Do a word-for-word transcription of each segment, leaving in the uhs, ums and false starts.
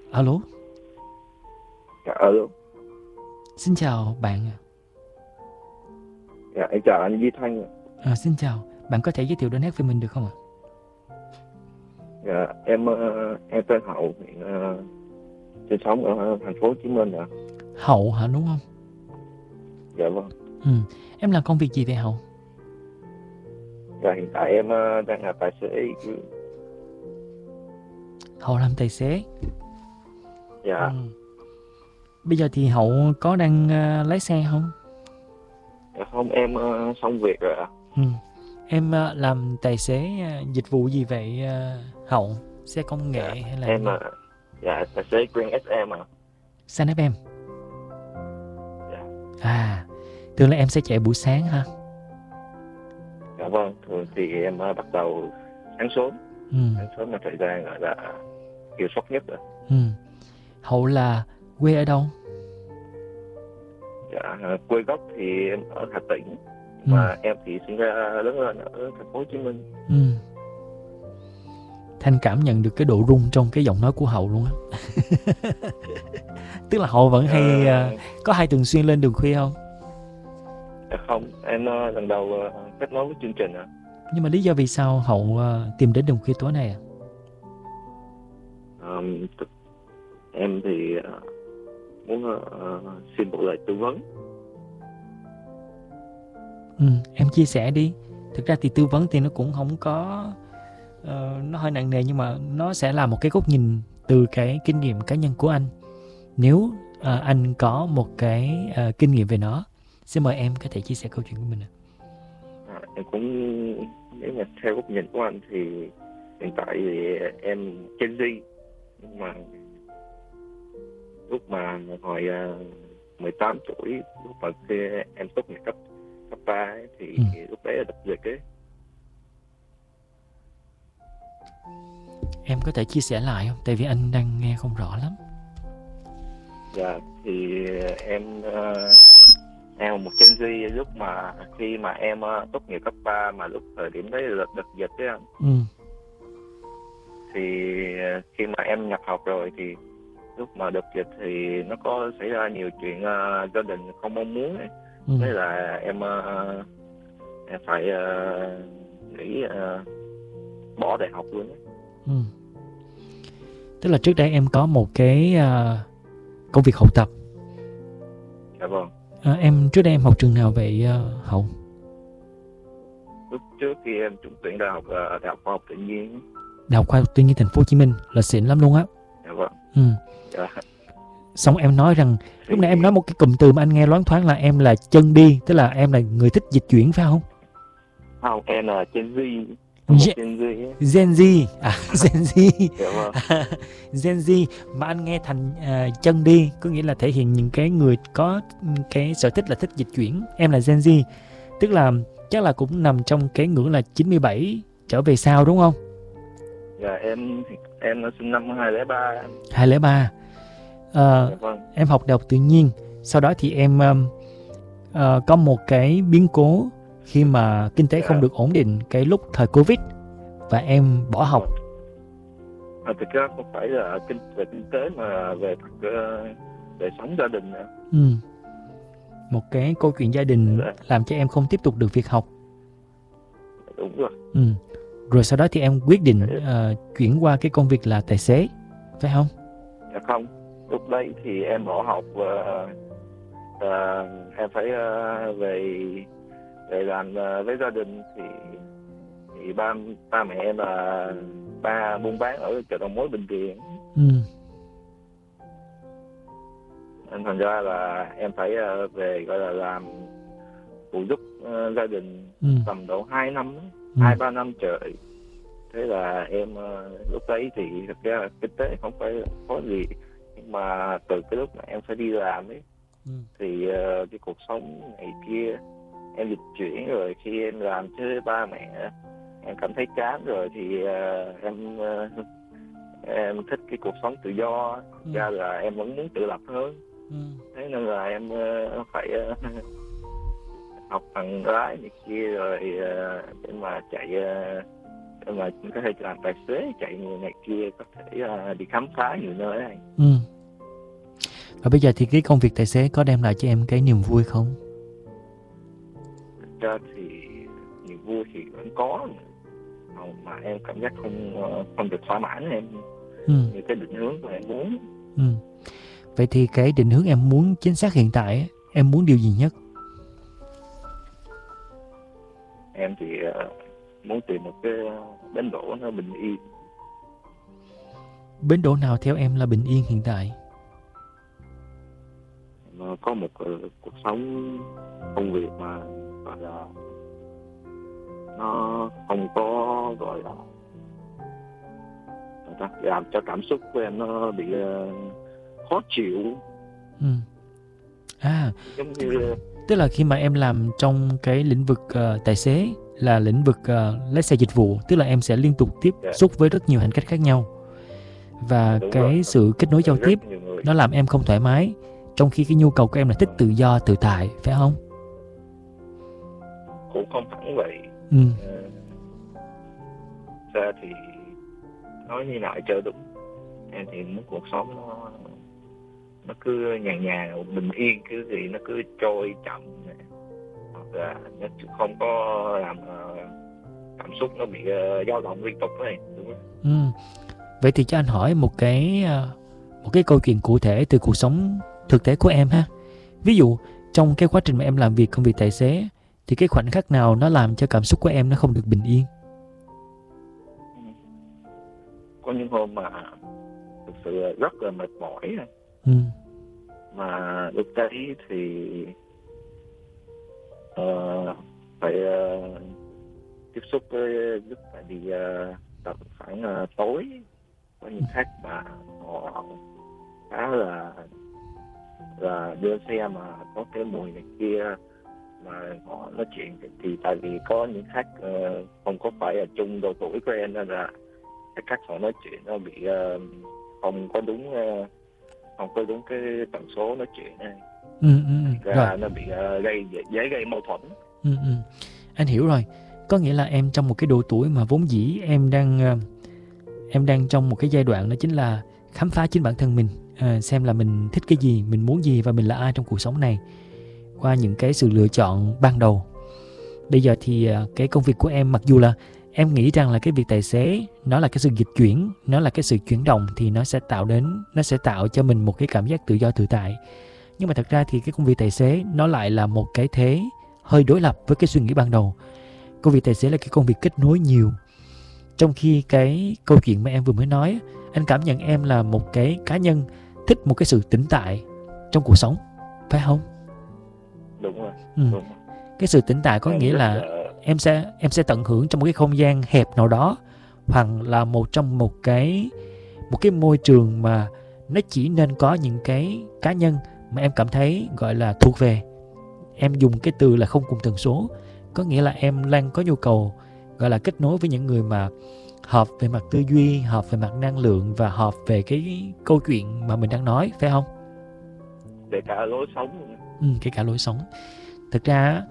Alo, Dạ, alo. xin chào bạn. ạ. Dạ, em chào anh Duy Thanh ạ. À, xin chào, bạn có thể giới thiệu đôi nét về mình được không ạ? Dạ, em ờ, em tên Hậu, hiện ờ, sinh sống ở thành phố Hồ Chí Minh ạ. Hậu hả, đúng không? Dạ vâng. Ừ. Em làm công việc gì vậy Hậu? Dạ, hiện tại em ờ, đang là tài xế. Hậu làm tài xế. Dạ, Ừ. Bây giờ thì Hậu có đang ờ, lái xe không? dạ không, em ờ, xong việc rồi ạ. Ừ. Em ờ, làm tài xế ờ, dịch vụ gì vậy ờ, Hậu? Xe công Dạ, nghệ hay là em ờ, dạ tài xế Grand ét em ạ. San ép em? Dạ, À, thường là em sẽ chạy buổi sáng ha? dạ vâng. Thường thì em ờ, bắt đầu sáng sớm. Ừ. Sáng sớm là thời gian gọi là hiệu suất nhất rồi. Ừ. Hậu là quê ở đâu? Dạ, ờ, quê gốc thì em ở Hà Tĩnh, Ừ. mà em thì sinh ra lớn lên ở thành phố Hồ Chí Minh. Ừ. Thanh cảm nhận được cái độ rung trong cái giọng nói của Hậu luôn á. Tức là Hậu vẫn hay ờ, Ờ, có hay thường xuyên lên đường khuya không? Dạ không, em ờ, lần đầu ờ, kết nối với chương trình ạ. Nhưng mà lý do vì sao Hậu ờ, tìm đến đường khuya tối nay à? Ờm, tức- em thì ờ, muốn ờ, xin một lời tư vấn. Ừ, em chia sẻ đi. Thực ra thì tư vấn thì nó cũng không có ờ, nó hơi nặng nề, nhưng mà nó sẽ là một cái góc nhìn từ cái kinh nghiệm cá nhân của anh. Nếu ờ, anh có một cái ờ, kinh nghiệm về nó, xin mời em có thể chia sẻ câu chuyện của mình ạ. À, em cũng, nếu mà theo góc nhìn của anh thì hiện tại thì em Gen Z, nhưng mà lúc mà hồi uh, mười tám tuổi, lúc mà khi em tốt nghiệp cấp cấp ba ấy, thì Ừ. lúc đấy là đợt dịch ấy. Em có thể chia sẻ lại không? Tại vì anh đang nghe không rõ lắm. Dạ, thì em ờ, em là một Gen Z lúc mà khi mà em ờ, tốt nghiệp cấp ba, mà lúc thời điểm đấy là đợt dịch đấy anh. Ừ. Thì ờ, khi mà em nhập học rồi thì lúc mà đợt dịch thì nó có xảy ra nhiều chuyện uh, gia đình không mong muốn ấy. Ừ. Thế là em uh, em phải uh, nghỉ uh, bỏ đại học luôn ấy. Ừ. Tức là trước đây em có một cái ờ, công việc học tập. Dạ vâng. Ờ, em trước đây em học trường nào vậy ờ, Hậu? Lúc trước khi em trúng tuyển đại học uh, đại học khoa học tự nhiên. Đại học Khoa học Tự nhiên Thành phố Hồ Chí Minh là xịn lắm luôn á. Dạ vâng. Ừ. Dạ. Xong em nói rằng Thì lúc nãy em nói một cái cụm từ mà anh nghe loáng thoáng là em là chân đi, tức là em là người thích dịch chuyển phải không? không, em là Gen Z, em một Gen, Gen Z ấy. Gen Z à? Gen Z. Dạ vâng. À, Gen Z mà anh nghe thành à, chân đi có nghĩa là thể hiện những cái người có cái sở thích là thích dịch chuyển. Em là Gen Z, tức là chắc là cũng nằm trong cái ngưỡng là chín mươi bảy trở về sau đúng không? Dạ, em em là sinh năm hai không không ba. hai không không ba. Ờ, Dạ vâng. em học đại học tự nhiên, sau đó thì em um, ờ, có một cái biến cố khi mà kinh tế Dạ. không được ổn định cái lúc thời Covid và em bỏ học. À, thực ra không phải là kinh về kinh tế mà về thật uh, đời sống gia đình nữa. Ừ. Một cái câu chuyện gia đình Dạ. làm cho em không tiếp tục được việc học. Đúng rồi. Ừ. Rồi sau đó thì em quyết định uh, chuyển qua cái công việc là tài xế, phải không? Dạ không, lúc đấy thì em bỏ học và uh, em phải uh, về về làm uh, với gia đình. Thì thì ba ba mẹ em là ba buôn bán ở chợ đầu mối Bình Điền. Ừ. Nên thành ra là em phải uh, về gọi là làm phụ giúp uh, gia đình Ừ. tầm độ hai năm, Ừ. hai ba năm trời. Thế là em uh, lúc đấy thì thật ra là kinh tế không phải có gì, nhưng mà từ cái lúc mà em phải đi làm ấy, Ừ. thì uh, cái cuộc sống này kia em dịch chuyển rồi. Khi em làm với ba mẹ em cảm thấy chán rồi thì uh, em uh, em thích cái cuộc sống tự do. Ừ. Ra là em vẫn muốn tự lập hơn. Ừ. Thế nên là em uh, phải uh, học bằng lái này kia rồi uh, để mà chạy uh, mà có thể làm tài xế chạy người này kia, có thể uh, đi khám phá nhiều nơi ấy. Ừ. Và bây giờ thì cái công việc tài xế có đem lại cho em cái niềm vui không? Thực ra thì niềm vui thì vẫn có, mà em cảm giác không không được thỏa mãn em Ừ. như cái định hướng mà em muốn. Ừ. Vậy thì cái định hướng em muốn chính xác hiện tại, em muốn điều gì nhất? Em thì uh, muốn tìm một cái bến đỗ nó bình yên. Bến đỗ nào theo em là bình yên hiện tại? Nó có một uh, cuộc sống công việc mà gọi là nó không có gọi là làm cho cảm xúc của em nó bị uh, khó chịu. Ừ. À, Giống như tức là khi mà em làm trong cái lĩnh vực uh, tài xế, là lĩnh vực uh, lái xe dịch vụ, tức là em sẽ liên tục tiếp yeah. xúc với rất nhiều hành khách khác nhau, và Đúng cái rồi. sự kết nối giao Rất tiếp nhiều người. nó làm em không thoải mái, trong khi cái nhu cầu của em là thích tự do tự tại, phải không? Cũng không hẳn vậy. Ừ. Uh, ra thì nói như nào cho đúng, em thì muốn cuộc sống nó nó cứ nhàn nhàn bình yên, cứ gì nó cứ trôi chậm này, hoặc là nó không có làm uh, cảm xúc nó bị uh, dao động liên tục này, đúng không? Ừ. Vậy thì cho anh hỏi một cái uh, một cái câu chuyện cụ thể từ cuộc sống thực tế của em ha. Ví dụ trong cái quá trình mà em làm việc công việc tài xế, thì cái khoảnh khắc nào nó làm cho cảm xúc của em nó không được bình yên? Có những hôm mà thực sự rất là mệt mỏi, Ừ. mà lúc đấy thì uh, phải uh, tiếp xúc với lúc phải đi uh, tầm khoảng uh, tối, có những khách mà họ khá là là đưa xe mà có cái mùi này kia, mà họ nói chuyện thì, thì tại vì có những khách uh, không có phải là chung độ tuổi của em, nên là cái cách họ nói chuyện nó bị uh, không có đúng uh, không có đúng cái tần số nói chuyện này. Ừ, ừ, ừ. Ra Rồi. nó bị uh, gây dễ gây mâu thuẫn. Ừ, ừ. Anh hiểu rồi. Có nghĩa là em trong một cái độ tuổi mà vốn dĩ em đang uh, em đang trong một cái giai đoạn đó chính là khám phá chính bản thân mình, à, xem là mình thích cái gì, mình muốn gì và mình là ai trong cuộc sống này qua những cái sự lựa chọn ban đầu. Bây giờ thì uh, cái công việc của em, mặc dù là em nghĩ rằng là cái việc tài xế nó là cái sự dịch chuyển, nó là cái sự chuyển động, thì nó sẽ tạo đến nó sẽ tạo cho mình một cái cảm giác tự do tự tại. Nhưng mà thật ra thì cái công việc tài xế nó lại là một cái thế hơi đối lập với cái suy nghĩ ban đầu. Công việc tài xế là cái công việc kết nối nhiều, trong khi cái câu chuyện mà em vừa mới nói, anh cảm nhận em là một cái cá nhân thích một cái sự tĩnh tại trong cuộc sống, phải không? Đúng rồi. Ừ. Đúng rồi. Cái sự tĩnh tại có Em nghĩa rất là là- em sẽ em sẽ tận hưởng trong một cái không gian hẹp nào đó, hoặc là một trong một cái một cái môi trường mà nó chỉ nên có những cái cá nhân mà em cảm thấy gọi là thuộc về. Em dùng cái từ là không cùng tần số, có nghĩa là em đang có nhu cầu gọi là kết nối với những người mà hợp về mặt tư duy, hợp về mặt năng lượng và hợp về cái câu chuyện mà mình đang nói, phải không? Để cả lối sống. Ừ, kể cả lối sống. Thực ra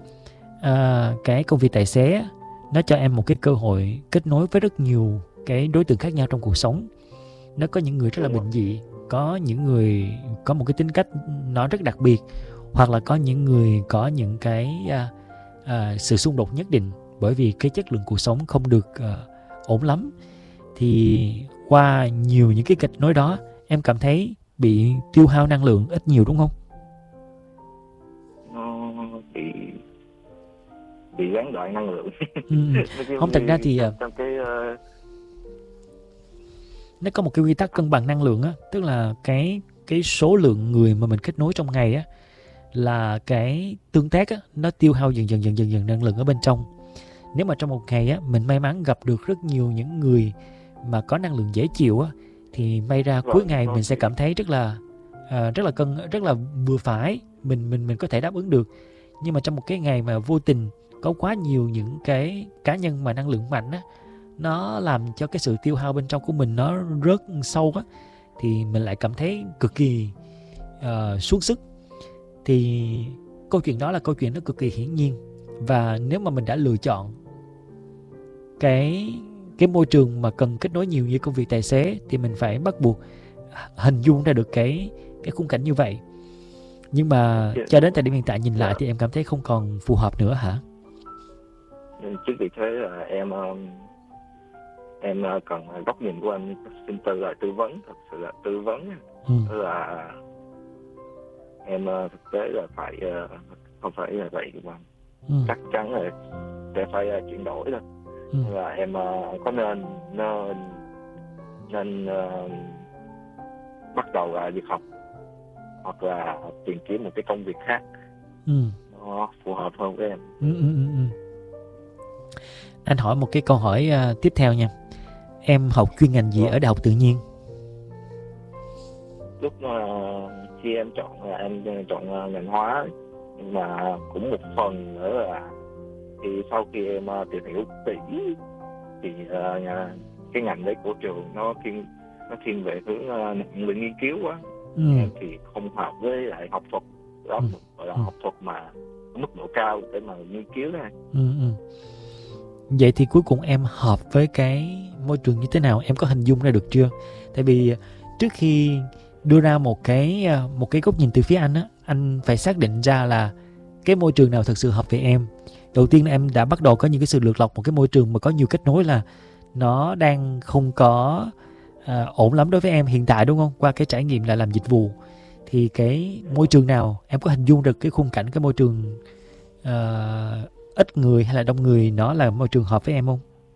à, cái công việc tài xế nó cho em một cái cơ hội kết nối với rất nhiều cái đối tượng khác nhau trong cuộc sống. Nó có những người rất là bình dị, có những người có một cái tính cách nó rất đặc biệt, hoặc là có những người có những cái à, à, sự xung đột nhất định, bởi vì cái chất lượng cuộc sống không được à, ổn lắm. Thì qua nhiều những cái kết nối đó, em cảm thấy bị tiêu hao năng lượng ít nhiều, đúng không? Nó bị bị gián đoạn năng lượng. Ừ. Không, thật ra thì trong, trong cái uh... nó có một cái quy tắc cân bằng năng lượng á, tức là cái cái số lượng người mà mình kết nối trong ngày á, là cái tương tác á, nó tiêu hao dần dần dần dần dần năng lượng ở bên trong. Nếu mà trong một ngày á, mình may mắn gặp được rất nhiều những người mà có năng lượng dễ chịu á, thì may ra Rồi, cuối ngày rồi. mình sẽ cảm thấy rất là à, rất là cân rất là vừa phải, mình mình mình có thể đáp ứng được. Nhưng mà trong một cái ngày mà vô tình có quá nhiều những cái cá nhân mà năng lượng mạnh á, nó làm cho cái sự tiêu hao bên trong của mình nó rớt sâu á, thì mình lại cảm thấy cực kỳ uh, xuống sức. Thì câu chuyện đó là câu chuyện nó cực kỳ hiển nhiên. Và nếu mà mình đã lựa chọn cái cái môi trường mà cần kết nối nhiều như công việc tài xế thì mình phải bắt buộc hình dung ra được cái cái khung cảnh như vậy. Nhưng mà Yeah. cho đến thời điểm hiện tại nhìn lại Yeah. thì em cảm thấy không còn phù hợp nữa hả? Nên chính vì thế là em um, em uh, cần góc nhìn của anh, xin tư là tư vấn, thật sự là tư vấn. Ừ. Tức là em uh, thực tế là phải uh, không phải là vậy mà Ừ. chắc chắn là sẽ phải uh, chuyển đổi thôi. Ừ. Là em uh, có nên nên nên uh, bắt đầu là việc học hoặc là tìm kiếm một cái công việc khác Ừ. nó phù hợp hơn với em. Ừ, ừ, ừ, ừ. Anh hỏi một cái câu hỏi uh, tiếp theo nha. Em học chuyên ngành gì Vâng. ở Đại học Tự nhiên? Lúc uh, khi em chọn là em chọn uh, ngành hóa, nhưng mà cũng một phần nữa là thì sau khi em uh, tìm hiểu kỹ thì uh, nhà, cái ngành đấy của trường nó thiên nó thiên về hướng uh, nặng về nghiên cứu quá. Ừ. Em thì không hợp với lại học thuật đó, Ừ. gọi là Ừ. học thuật mà mức độ cao để mà nghiên cứu này. Ừ, ừ. Vậy thì cuối cùng em hợp với cái môi trường như thế nào? Em có hình dung ra được chưa? Tại vì trước khi đưa ra một cái một cái góc nhìn từ phía anh á, anh phải xác định ra là cái môi trường nào thực sự hợp với em. Đầu tiên là em đã bắt đầu có những cái sự lựa lọc một cái môi trường mà có nhiều kết nối là nó đang không có à, ổn lắm đối với em hiện tại, đúng không? Qua cái trải nghiệm là làm dịch vụ thì cái môi trường nào em có hình dung được cái khung cảnh cái môi trường à, ít người hay là đông người nó là môi trường hợp với em không?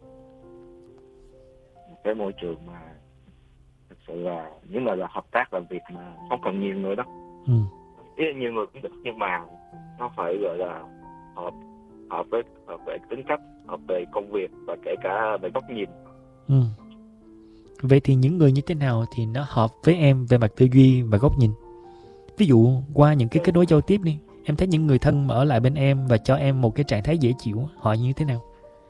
Cái môi trường mà thực sự là nếu mà là hợp tác làm việc mà không cần nhiều người đó, Ừ. ý là nhiều người cũng được, nhưng mà nó phải gọi là hợp hợp với hợp về tính cách, hợp về công việc và kể cả về góc nhìn. Ừ. Vậy thì những người như thế nào thì nó hợp với em về mặt tư duy và góc nhìn? Ví dụ qua những cái kết nối giao tiếp đi, em thấy những người thân mà ở lại bên em và cho em một cái trạng thái dễ chịu, họ như thế nào?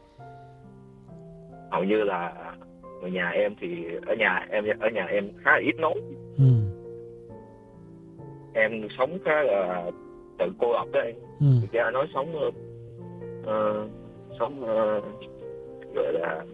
Hầu như là người nhà em thì ở nhà em ở nhà em khá là ít nói. Ừ. Em sống khá là tự cô lập đó em. Ừ. Thực ra nói sống uh, sống uh, gọi là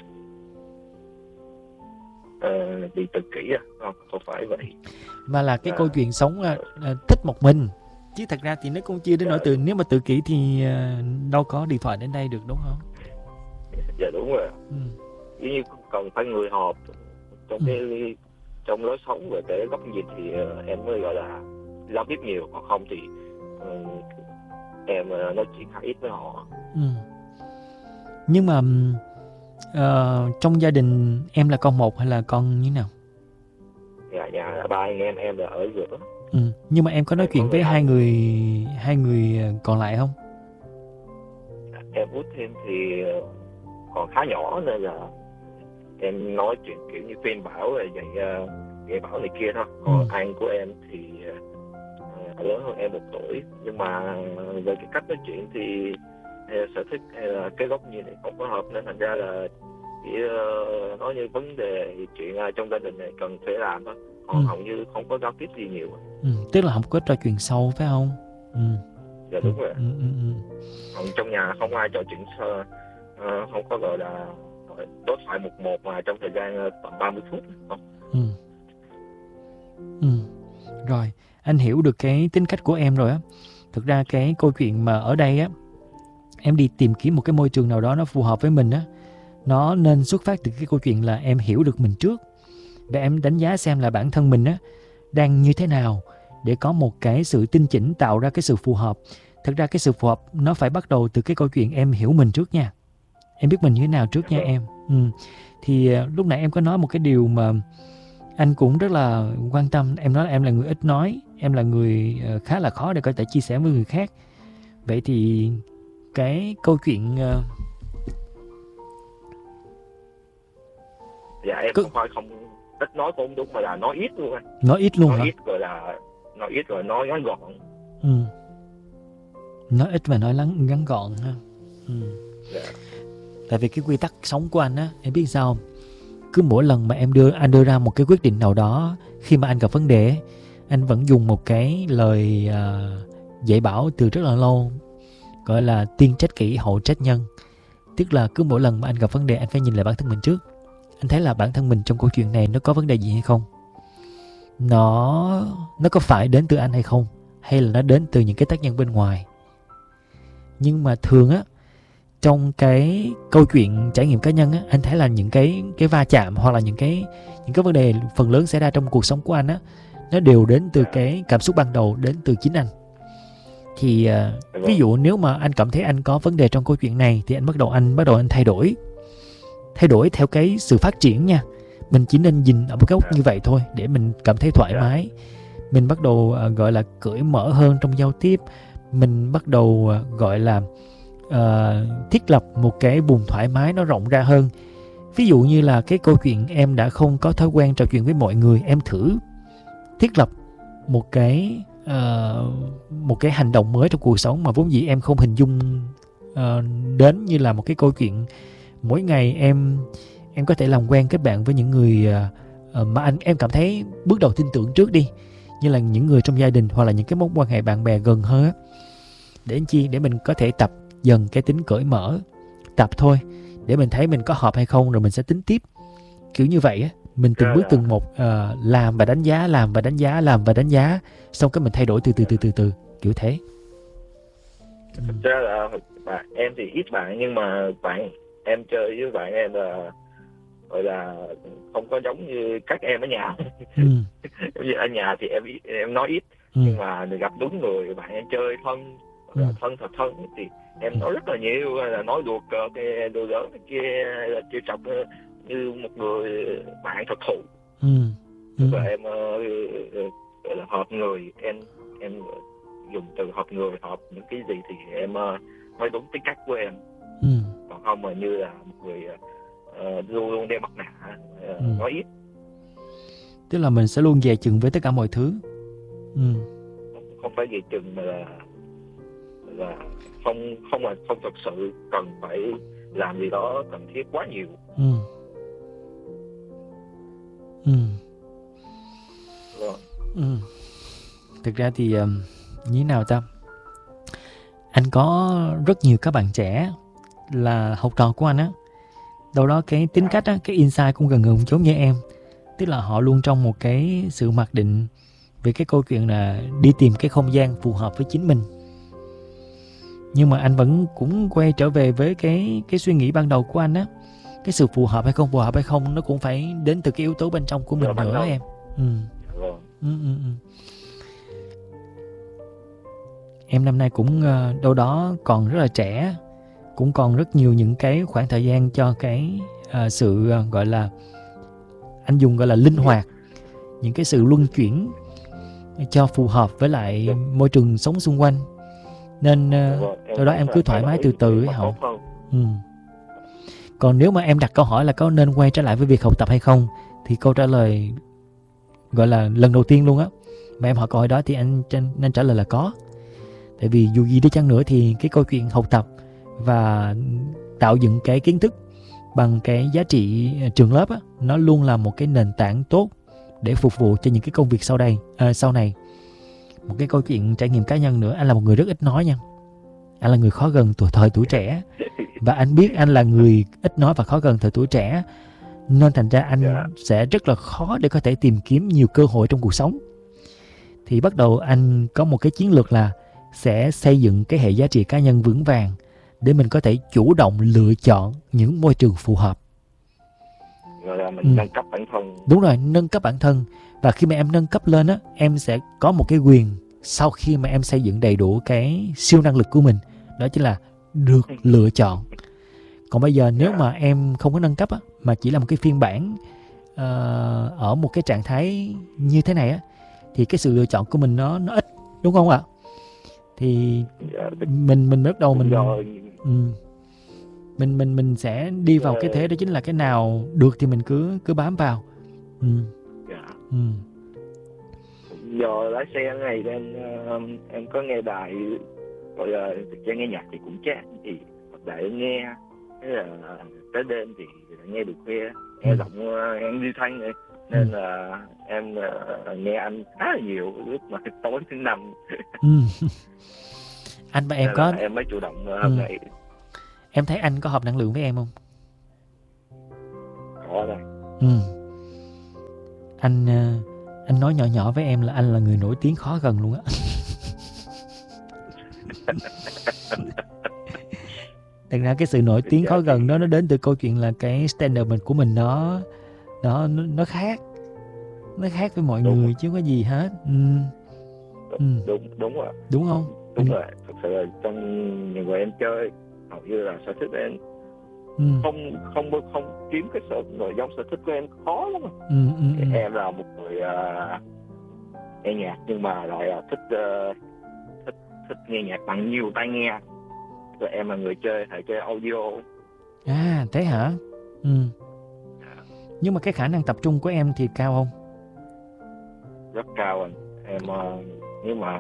uh, bị tự kỷ à, không, không phải vậy. Mà là cái À. câu chuyện sống à, à, thích một mình. Chứ thật ra thì nó cũng chưa đến nỗi từ, nếu mà tự kỷ thì à, đâu có điện thoại đến đây được, đúng không? Dạ đúng rồi. Ừ. Giống như cần phải người họp trong Ừ. cái trong lối sống về cái góc nhìn thì uh, em mới gọi là giao tiếp nhiều, còn không thì uh, em uh, nói chuyện khá ít với họ. Ừ. Nhưng mà uh, trong gia đình em là con một hay là con như thế nào? Nhà nhà là ba anh em, em là ở giữa. Ừ. Nhưng mà em có nói Em chuyện có với người hai anh. người hai người còn lại không? Em út thêm thì uh, còn khá nhỏ nên là em nói chuyện kiểu như khuyên bảo rồi dạy uh, dạy bảo này kia thôi. Còn Ừ. anh của em thì uh, lớn hơn em một tuổi, nhưng mà về cái cách nói chuyện thì uh, sở thích hay là cái góc nhìn này không có hợp, nên thành ra là chỉ uh, nói như vấn đề chuyện uh, trong gia đình này cần phải làm thôi, còn Ừ. hầu như không có giao tiếp gì nhiều. Ừ. Tức là không có trò chuyện sâu phải không? Ừ. Dạ đúng rồi. Ừ. Ừ. Ừ. Còn trong nhà không ai trò chuyện sơ, uh, không có gọi là đối thoại một một mà trong thời gian uh, tầm ba mươi phút không. Ừ. Ừ. Rồi, anh hiểu được cái tính cách của em rồi á. Thực ra cái câu chuyện mà ở đây á, em đi tìm kiếm một cái môi trường nào đó nó phù hợp với mình á, nó nên xuất phát từ cái câu chuyện là em hiểu được mình trước và em đánh giá xem là bản thân mình á đang như thế nào để có một cái sự tinh chỉnh tạo ra cái sự phù hợp. Thực ra cái sự phù hợp nó phải bắt đầu từ cái câu chuyện em hiểu mình trước nha. Em biết mình như thế nào trước nha em. Ừ. Thì uh, lúc nãy em có nói một cái điều mà anh cũng rất là quan tâm. Em nói là em là người ít nói, em là người uh, khá là khó để có thể chia sẻ với người khác. Vậy thì cái câu chuyện uh, Dạ em Cứ... không phải không ít nói cũng đúng, mà là nói ít luôn anh. Nói ít luôn nói hả? ít gọi là nói ít rồi nói ngắn gọn. Ừ. Nói ít và nói ngắn, ngắn gọn ha. Ừ. Dạ. Tại vì cái quy tắc sống của anh á, em biết sao không? Cứ mỗi lần mà em đưa anh đưa ra một cái quyết định nào đó, khi mà anh gặp vấn đề, anh vẫn dùng một cái lời uh, dạy bảo từ rất là lâu, gọi là tiên trách kỷ hậu trách nhân. Tức là cứ mỗi lần mà anh gặp vấn đề anh phải nhìn lại bản thân mình trước. Anh thấy là bản thân mình trong câu chuyện này nó có vấn đề gì hay không, nó nó có phải đến từ anh hay không, hay là nó đến từ những cái tác nhân bên ngoài. Nhưng mà thường á, trong cái câu chuyện trải nghiệm cá nhân á, anh thấy là những cái cái va chạm hoặc là những cái những cái vấn đề phần lớn xảy ra trong cuộc sống của anh á, nó đều đến từ cái cảm xúc ban đầu, đến từ chính anh. Thì uh, ví dụ nếu mà anh cảm thấy anh có vấn đề trong câu chuyện này thì anh bắt đầu anh bắt đầu anh thay đổi thay đổi theo cái sự phát triển nha. Mình chỉ nên nhìn ở một góc như vậy thôi để mình cảm thấy thoải mái. Mình bắt đầu uh, gọi là cởi mở hơn trong giao tiếp. Mình bắt đầu uh, gọi là uh, thiết lập một cái vùng thoải mái nó rộng ra hơn. Ví dụ như là cái câu chuyện em đã không có thói quen trò chuyện với mọi người, em thử thiết lập một cái uh, một cái hành động mới trong cuộc sống mà vốn dĩ em không hình dung uh, đến, như là một cái câu chuyện mỗi ngày em em có thể làm quen kết bạn với những người uh, mà anh em cảm thấy bước đầu tin tưởng trước đi, như là những người trong gia đình hoặc là những cái mối quan hệ bạn bè gần hơn á, để anh chi để mình có thể tập dần cái tính cởi mở, tập thôi để mình thấy mình có hợp hay không rồi mình sẽ tính tiếp, kiểu như vậy á. Mình từng bước từng một uh, làm và đánh giá, làm và đánh giá, làm và đánh giá, xong cái mình thay đổi từ từ từ từ từ kiểu thế. Thực ra là bạn em thì ít bạn, nhưng mà bạn em chơi với bạn em là gọi là không có giống như các em ở nhà. Ừ. Giống như ở nhà thì em em nói ít, ừ. nhưng mà gặp đúng người bạn em chơi thân, ừ. thân thật thân thì em nói rất là nhiều, là nói đùa cợt cái đồ lớn kia, là trêu chọc như một người bạn thật thụ. Ừ. Tức là em gọi là hợp người, em em dùng từ hợp người, hợp những cái gì thì em nói đúng tính cách của em. Ừ. Còn không mà như là một người uh, luôn luôn đeo mặt nạ, uh, ừ. nói ít. Tức là mình sẽ luôn dè chừng với tất cả mọi thứ. Ừ. Không, không phải dè chừng mà là là không không là không thật sự cần phải làm gì đó cần thiết quá nhiều. Ừ. Ừ. Rồi. Ừ. Thực ra thì um, như thế nào ta? Anh có rất nhiều các bạn trẻ là học trò của anh á, đâu đó cái tính cách á, cái insight cũng gần gần giống như em. Tức là họ luôn trong một cái sự mặc định về cái câu chuyện là đi tìm cái không gian phù hợp với chính mình. Nhưng mà anh vẫn cũng quay trở về với cái cái suy nghĩ ban đầu của anh á. Cái sự phù hợp hay không phù hợp hay không nó cũng phải đến từ cái yếu tố bên trong của mình nữa em. Ừ. Ừ, ừ, ừ. Em năm nay cũng uh, đâu đó còn rất là trẻ, cũng còn rất nhiều những cái khoảng thời gian cho cái uh, sự uh, gọi là anh dùng gọi là linh hoạt, những cái sự luân chuyển cho phù hợp với lại môi trường sống xung quanh. Nên uh, đâu đó em cứ thoải mái từ từ ấy Hậu. Ừ. Còn nếu mà em đặt câu hỏi là có nên quay trở lại với việc học tập hay không, thì câu trả lời gọi là lần đầu tiên luôn á mà em hỏi câu hỏi đó thì anh nên trả lời là có. Tại vì dù gì đi chăng nữa thì cái câu chuyện học tập và tạo dựng cái kiến thức bằng cái giá trị trường lớp á, nó luôn là một cái nền tảng tốt để phục vụ cho những cái công việc sau đây à, sau này. Một cái câu chuyện trải nghiệm cá nhân nữa, anh là một người rất ít nói nha. Anh là người khó gần tuổi thời tuổi trẻ, và anh biết anh là người ít nói và khó gần thời tuổi trẻ, nên thành ra anh yeah. sẽ rất là khó để có thể tìm kiếm nhiều cơ hội trong cuộc sống. Thì bắt đầu anh có một cái chiến lược là sẽ xây dựng cái hệ giá trị cá nhân vững vàng để mình có thể chủ động lựa chọn những môi trường phù hợp. Rồi là mình ừ. nâng cấp bản thân. Đúng rồi, nâng cấp bản thân. Và khi mà em nâng cấp lên á, em sẽ có một cái quyền sau khi mà em xây dựng đầy đủ cái siêu năng lực của mình, đó chính là được lựa chọn. Còn bây giờ nếu mà em không có nâng cấp á, mà chỉ là một cái phiên bản uh, ở một cái trạng thái như thế này á, thì cái sự lựa chọn của mình nó nó ít, đúng không ạ? Thì mình mình bắt đầu mình ừ, mình mình mình sẽ đi vào cái thế đó, chính là cái nào được thì mình cứ cứ bám vào. Ừ. Ừ. Giờ lái xe ngày em em có nghe đài, gọi là cho nghe nhạc thì cũng chán, thì đài em nghe, thế là tới đêm thì nghe được khuya, nghe ừ. giọng em đi thanh này, nên ừ. là em nghe anh khá là nhiều lúc mà tối thứ năm. ừ. Anh và em có em mới chủ động hôm ừ. nay. Em thấy anh có hợp năng lượng với em không? Có đây. Ừ. Anh ờ, anh nói nhỏ nhỏ với em là anh là người nổi tiếng khó gần luôn á. Thật ra cái sự nổi tiếng khó gần đó nó đến từ câu chuyện là cái standard mình của mình nó nó nó khác. Nó khác với mọi Đúng người rồi. chứ không có gì hết. Ừ. Đúng, Ừ. đúng, đúng rồi. Đúng không? Đúng Ừ. rồi. Thật sự là trong những người em chơi, hầu như là sở thích em Ừ. không không không kiếm cái sở người giống sở thích của em khó lắm. Ừ, ừ, ừ. Em là một người uh, nghe nhạc nhưng mà lại uh, thích uh, thích thích nghe nhạc bằng nhiều tai nghe. Rồi em là người chơi thể chơi audio. À thế hả? Ừ. Nhưng mà cái khả năng tập trung của em thì cao không? Rất cao anh. Em uh, nếu mà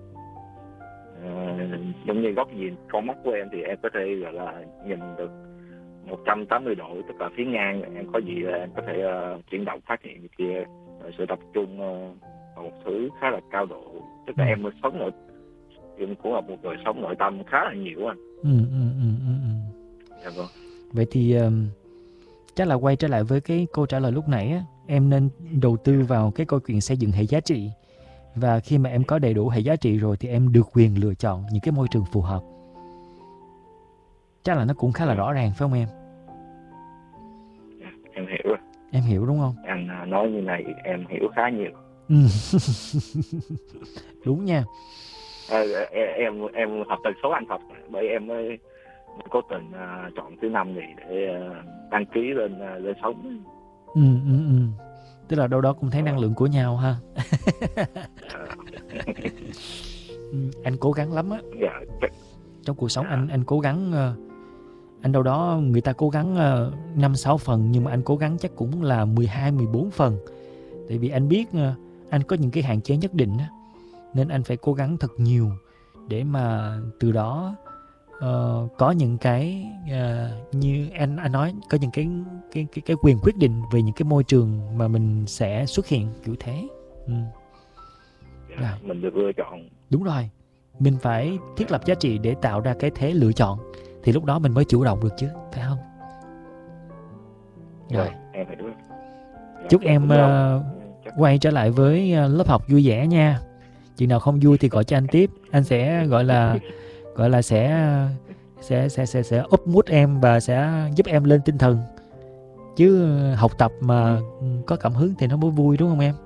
uh, giống như góc nhìn con mắt của em thì em có thể gọi là nhìn được một trăm tám mươi độ, tức là phía ngang. Em có gì là em có thể uh, chuyển động phát hiện kia. Rồi sự tập trung uh, là một thứ khá là cao độ. Tức là Ừ. em sống nội em cũng là một người sống nội tâm khá là nhiều anh. Ừ, ừ, ừ, ừ, ừ. Dạ vâng. Vậy thì um, chắc là quay trở lại với cái câu trả lời lúc nãy á, em nên đầu tư vào cái câu chuyện xây dựng hệ giá trị. Và khi mà em có đầy đủ hệ giá trị rồi thì em được quyền lựa chọn những cái môi trường phù hợp. Chắc là nó cũng khá là rõ ràng phải không em? Dạ, em hiểu rồi. Em hiểu đúng không? Anh uh, nói như này em hiểu khá nhiều. Ừ. Đúng nha. À, em em em hợp tần số anh thật, bởi em mới cố tình uh, chọn thứ năm này để uh, đăng ký lên uh, lên sống. Ừ, ừ, ừ. Tức là đâu đó cũng thấy năng lượng của nhau ha. Ừ, anh cố gắng lắm á. Dạ. Trong cuộc sống Dạ. anh anh cố gắng uh, anh đâu đó người ta cố gắng uh, năm sáu phần nhưng mà anh cố gắng chắc cũng là mười hai mười bốn phần. Tại vì anh biết uh, anh có những cái hạn chế nhất định á, nên anh phải cố gắng thật nhiều để mà từ đó uh, có những cái uh, như anh anh nói, có những cái cái cái cái quyền quyết định về những cái môi trường mà mình sẽ xuất hiện kiểu thế. Ừ. Dạ, mình được lựa chọn. Đúng rồi, mình phải thiết lập giá trị để tạo ra cái thế lựa chọn thì lúc đó mình mới chủ động được chứ, phải không? Rồi, Dạ, em hiểu. Dạ, chúc em uh, chắc... quay trở lại với uh, lớp học vui vẻ nha. Chừng nào không vui thì gọi cho anh tiếp, anh sẽ gọi là gọi là sẽ sẽ sẽ sẽ sẽ up mood em và sẽ giúp em lên tinh thần. Chứ học tập mà có cảm hứng thì nó mới vui đúng không em?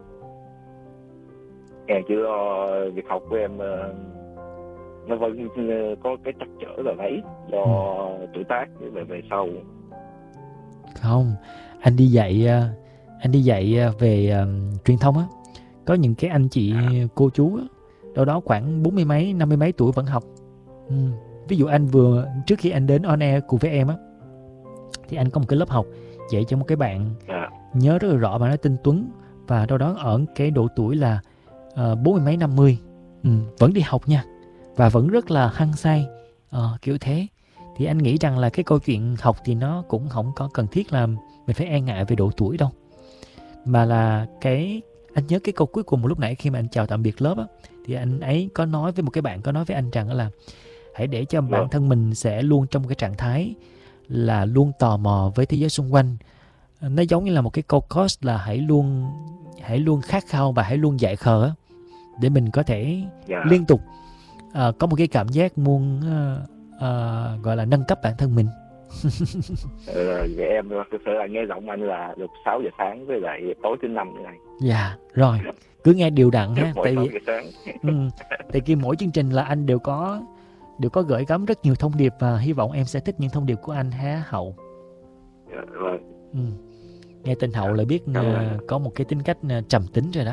Em chưa uh, việc học của em uh, nó vẫn uh, có cái trắc trở là mấy do ừ. tuổi tác về về sau. Không, anh đi dạy anh đi dạy về uh, truyền thông á, có những cái anh chị à. cô chú á, đâu đó khoảng bốn mươi mấy năm mươi mấy tuổi vẫn học. Ừ. Ví dụ anh vừa trước khi anh đến on air cùng với em á, thì anh có một cái lớp học dạy cho một cái bạn à. nhớ rất là rõ, bạn nói tên Tuấn, và đâu đó ở cái độ tuổi là uh, bốn mươi mấy năm mươi, ừ, vẫn đi học nha, và vẫn rất là hăng say, uh, kiểu thế. Thì anh nghĩ rằng là cái câu chuyện học thì nó cũng không có cần thiết là mình phải e ngại về độ tuổi đâu, mà là cái anh nhớ cái câu cuối cùng một lúc nãy khi mà anh chào tạm biệt lớp á, thì anh ấy có nói với một cái bạn, có nói với anh rằng là hãy để cho bản thân mình sẽ luôn trong cái trạng thái là luôn tò mò với thế giới xung quanh. Nó giống như là một cái câu coach là hãy luôn hãy luôn khát khao và hãy luôn dại khờ á, để mình có thể yeah. liên tục uh, có một cái cảm giác muốn uh, uh, gọi là nâng cấp bản thân mình. ừ, vậy em thực sự là nghe giọng anh là được sáu giờ sáng với lại tối thứ năm như này. Dạ, yeah, rồi cứ nghe đều đặn ha, tại vì ừ, tại vì mỗi chương trình là anh đều có đều có gửi gắm rất nhiều thông điệp và hy vọng em sẽ thích những thông điệp của anh ha Hậu. Dạ, vâng. Ừ. Nghe tên Hậu là biết uh, có một cái tính cách uh, trầm tính rồi đó.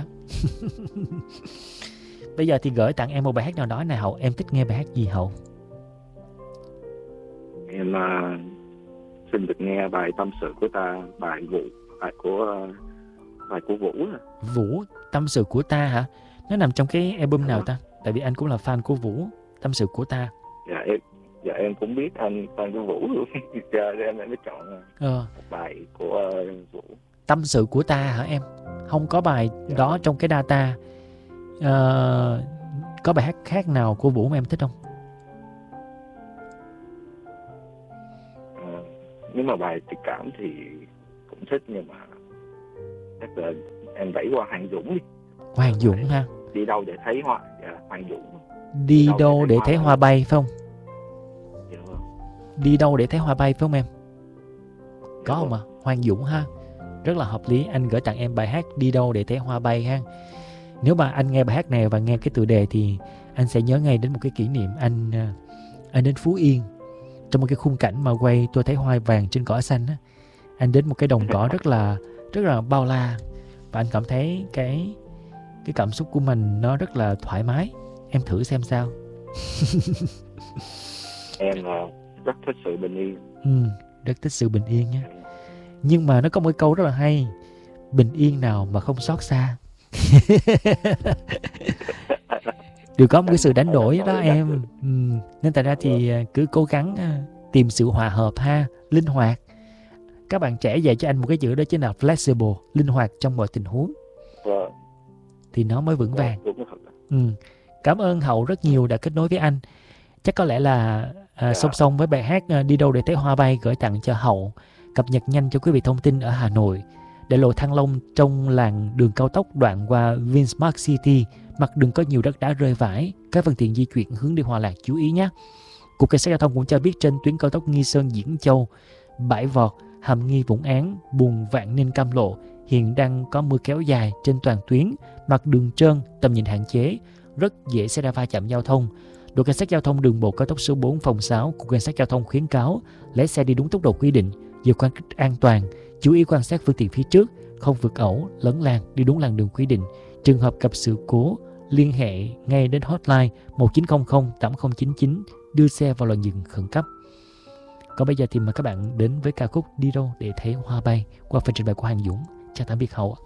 Bây giờ thì gửi tặng em một bài hát nào đó này Hậu, em thích nghe bài hát gì Hậu? Em uh, xin được nghe bài Tâm Sự Của Ta, bài Vũ, bài của uh, bài của Vũ. Vũ, Tâm Sự Của Ta hả? Nó nằm trong cái album nào ta? Tại vì anh cũng là fan của Vũ, Tâm Sự Của Ta. Dạ em, dạ em cũng biết anh fan của Vũ luôn. Giờ em mới chọn ờ. một bài của uh, Vũ. Tâm Sự Của Ta hả em? Không có bài dạ. đó trong cái data. Uh, có bài hát khác nào của Vũ mà em thích không? nếu mà bài tình cảm thì cũng thích, nhưng mà chắc là em đẩy qua Hoàng Dũng đi. Hoàng Dũng ha. Đi đâu để thấy hoa? Dạ, Hoàng Dũng. Đi đâu để thấy hoa bay phải không? Dạ vâng. Đi đâu để thấy hoa bay phải không em? Có Dạ không vâng. ạ? Hoàng Dũng ha. Rất là hợp lý. Anh gửi tặng em bài hát Đi đâu để thấy hoa bay ha. Nếu mà anh nghe bài hát này và nghe cái tựa đề thì anh sẽ nhớ ngay đến một cái kỷ niệm anh anh đến Phú Yên trong một cái khung cảnh mà quay Tôi thấy hoa vàng trên cỏ xanh á. Anh đến một cái đồng cỏ rất là rất là bao la và anh cảm thấy cái cái cảm xúc của mình nó rất là thoải mái. Em thử xem sao. Em uh, rất thích sự bình yên. Ừ, rất thích sự bình yên nhé. Nhưng mà nó có một cái câu rất là hay: bình yên nào mà không xót xa. Đều có một cái sự đánh đổi đó em. Ừ. Nên tại ra thì cứ cố gắng tìm sự hòa hợp ha, linh hoạt. Các bạn trẻ dạy cho anh một cái chữ đó chính là flexible, linh hoạt trong mọi tình huống. Vâng. Thì nó mới vững vàng. Đúng thật. Ừ. Cảm ơn Hậu rất nhiều đã kết nối với anh. Chắc có lẽ là à, song song với bài hát Đi đâu để thấy hoa bay gửi tặng cho Hậu, cập nhật nhanh cho quý vị thông tin ở Hà Nội. Đại lộ Thăng Long trong làn đường cao tốc đoạn qua Vinsmart City, mặt đường có nhiều đất đá rơi vãi, các phương tiện di chuyển hướng đi Hòa Lạc chú ý nhé. Cục Cảnh sát Giao thông cũng cho biết trên tuyến cao tốc Nghi Sơn Diễn Châu, Bãi Vọt, Hàm Nghi Vũng Áng, Buồn Vạn Ninh Cam Lộ hiện đang có mưa kéo dài trên toàn tuyến, mặt đường trơn, tầm nhìn hạn chế, rất dễ xảy ra va chạm giao thông. Đội Cảnh sát Giao thông đường bộ cao tốc số bốn phòng sáu của Cảnh sát Giao thông khuyến cáo lái xe đi đúng tốc độ quy định, giữ khoảng cách an toàn, chú ý quan sát phương tiện phía trước, không vượt ẩu, lấn làn, đi đúng làn đường quy định. Trường hợp gặp sự cố, liên hệ ngay đến hotline một chín không không tám không chín chín, đưa xe vào làn dừng khẩn cấp. Còn bây giờ thì mời các bạn đến với ca khúc Đi đâu để thấy hoa bay qua phần trình bày của Hoàng Dũng. Chào tạm biệt Hậu.